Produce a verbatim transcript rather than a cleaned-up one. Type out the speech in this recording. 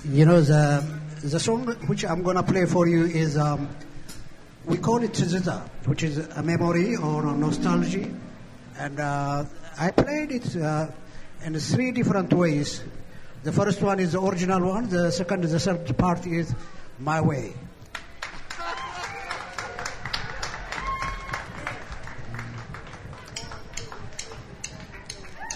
You know, the the song which I'm gonna play for you is um, we call it Tizita, which is a memory or a nostalgia, and uh, I played it uh, in three different ways. The first one is the original one. The second, the third part is My Way.